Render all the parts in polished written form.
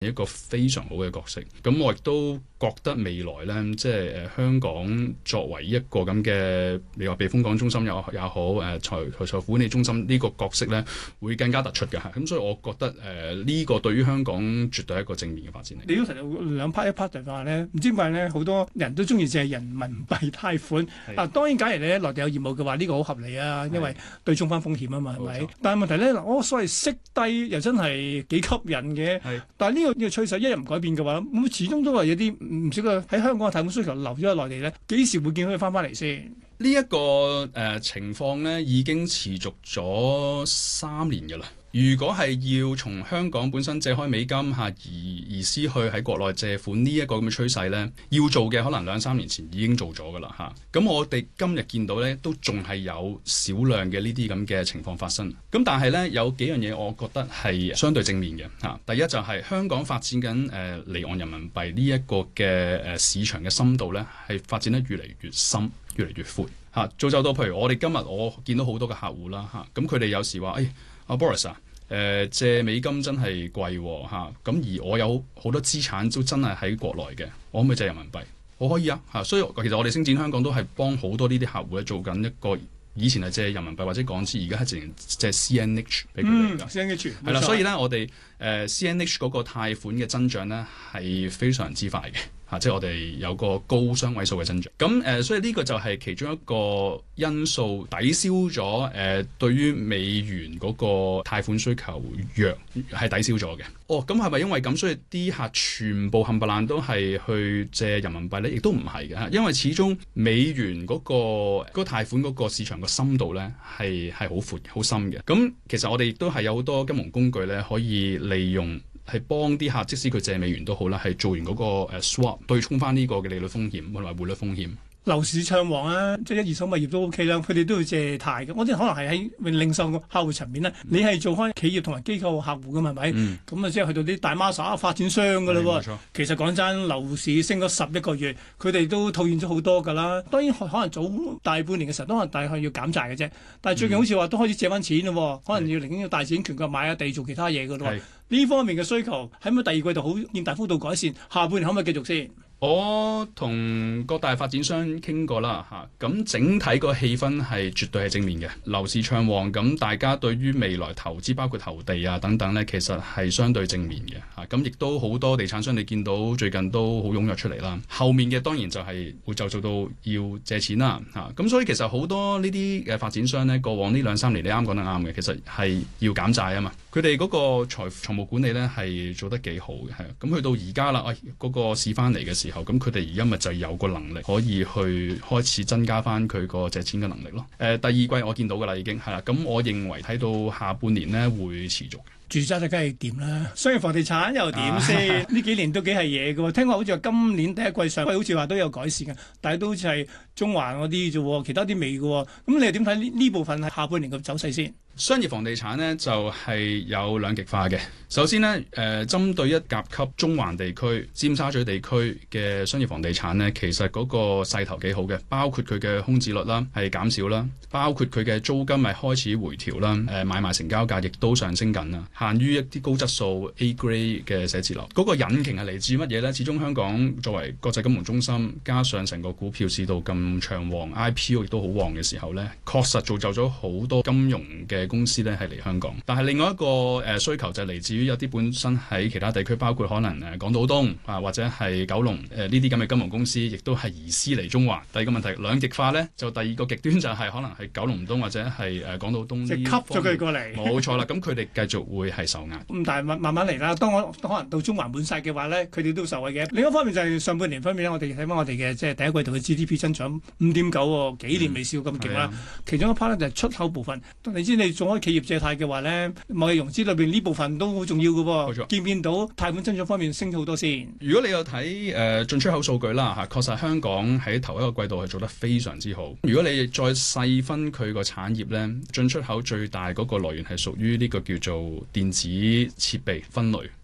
一個非常好嘅角色。咁我亦都覺得未來呢，即係香港作為一個咁嘅，你話避風港中心也好，財富管理中心呢個角色呢，會更加突出嘅嚇。咁所以我覺得呢個對於香港絕對係一個正面嘅發展嚟。 你都提到兩 part， 一 part 就話咧，唔知點解咧，好多人都中意借人民幣貸款。嗱，當然假如你喺內地有業務嘅話，呢個好合理啊，因為對沖翻風險啊嘛，係咪？但係問題咧，我所謂息低又真係幾吸引嘅。但係呢個趨勢一日唔改變嘅話，咁始終都係有啲唔少嘅喺香港嘅貸款需求流咗喺內地咧，幾時會見到佢翻返嚟先？ 呢一個情況咧，已經持續咗3年㗎啦。如果係要從香港本身借開美金移師去喺國內借款呢一個咁嘅趨勢呢，要做嘅可能2-3年前已經做咗㗎啦嚇。咁我哋今日見到呢，都仲係有少量嘅呢啲咁嘅情況發生。咁但係呢，有幾樣嘢我覺得係相對正面嘅嚇。第一就係香港發展緊離岸人民幣呢一個嘅市場嘅深度呢，係發展得越嚟越深、越嚟越闊嚇。造就到譬如我哋今日我見到好多嘅客戶啦嚇，咁佢哋有時話阿 Boris 啊，借美金真係貴嚇，咁而我有好多資產都真係喺國內嘅，我可唔可以借人民幣？我可以啊嚇，所以其實我哋星展香港都係幫好多呢啲客戶咧做緊一個，以前係借人民幣或者港紙，而家係直情借 CNH 俾佢哋㗎。 CNH 係啦，所以咧我哋CNH 嗰個貸款嘅增長咧係非常之快嘅。即係我哋有個高雙位數嘅增長，咁所以呢個就係其中一個因素抵消咗對於美元嗰個貸款需求弱係抵消咗嘅。咁係咪因為咁，所以啲客全部冚唪唥都係去借人民幣咧？亦都唔係嘅，因為始終美元嗰個貸款嗰個市場個深度咧係好闊好深嘅。咁其實我哋亦都係有好多金融工具咧可以利用。係幫啲客，即使佢借美元都好啦，係做完嗰個swap 對沖翻呢個嘅利率風險同埋匯率風險。 樓市暢旺啊，即係一二手物業都 OK 啦，佢哋都要借貸嘅。我哋可能係喺零售客戶層面咧，你係做開企業同埋機構客戶㗎嘛，係咪？咁啊，即係去到啲大孖沙發展商㗎啦喎。其實講真，樓市升咗11個月，佢哋都套現咗好多㗎啦。當然可能早大半年嘅時候，都可能大概要減債嘅啫。但係最近好似話都開始借翻錢咯，可能要寧願要大展拳腳買下地做其他嘢㗎咯。呢方面嘅需求喺咪第二季度好見大幅度改善？下半年可唔可以繼續先？ 我同各大發展商傾過啦嚇，咁整體個氣氛係絕對係正面嘅，樓市暢旺，咁大家對於未來投資包括投地啊等等呢，其實係相對正面嘅嚇，咁亦都好多地產商你見到最近都好踴躍出嚟啦。後面嘅當然就係會就做到要借錢啦嚇，咁所以其實好多呢啲嘅發展商呢，過往呢2-3年你啱講得啱嘅，其實係要減債啊嘛，佢哋嗰個財務管理呢係做得幾好嘅，係咁去到而家啦，嗰個試翻嚟嘅時候，咁佢哋而家咪就有個能力可以去開始增加翻佢個借錢嘅能力咯。第二季我見到㗎啦，已經係啦，咁我認為睇到下半年呢會持續。 住宅就梗係掂啦，商業房地產又點先？呢幾年都幾係嘢嘅喎，聽講好似話今年第一季上季好似話都有改善嘅，但係都好似係中環嗰啲啫喎，其他啲未嘅喎。咁你又點睇呢部分係下半年嘅走勢先？ 商業房地產呢就係有兩極化嘅。首先呢，針對一甲級中環地區、尖沙咀地區嘅商業房地產呢，其實嗰個勢頭幾好嘅，包括佢嘅空置率啦係減少啦，包括佢嘅租金係開始回調啦，買賣成交價亦都上升緊啦。限於一啲高質素 A grade 嘅寫字樓，嗰個引擎係嚟自乜嘢呢？始終香港作為國際金融中心，加上成個股票市道咁暢旺 ，IPO 亦都好旺嘅時候呢，確實造就咗好多金融嘅公司呢係嚟香港。但係另外一個需求就係嚟自於有啲本身喺其他地區，包括可能港島東啊或者係九龍呢啲咁嘅金融公司，亦都係移師嚟中環。第二個問題兩極化呢，就第二個極端就係可能係九龍東或者係港島東，即係吸咗佢過嚟。 冇錯啦，咁佢哋繼續會係受壓。 咁但係慢慢嚟啦，當我可能到中環滿晒嘅話咧，佢哋都受惠嘅。另一方面就係上半年方面咧，我哋睇翻我哋嘅即係第一季度嘅 GDP 增長5.9喎，幾年未試過咁勁啦。其中一 part 咧就係出口部分。你知你做開企業借貸嘅話咧，貿易融資裏邊呢部分都好重要嘅喎。冇錯。見唔見到貸款增長方面升咗好多先？如果你有睇進出口數據啦嚇，確實香港喺頭一個季度係做得非常之好。如果你再細分佢個產業咧，進出口最大嗰個來源係屬於呢個叫做電子設備分類。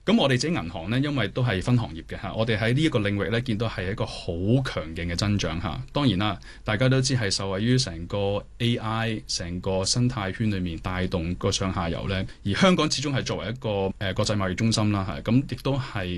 咁我哋自己銀行呢，因為都係分行業嘅嚇，我哋喺呢一個領域呢，見到係一個好強勁嘅增長嚇。當然啦，大家都知係受惠於成個 AI 成個生態圈裏面帶動個上下游呢。而香港始終係作為一個國際貿易中心啦嚇，咁亦都係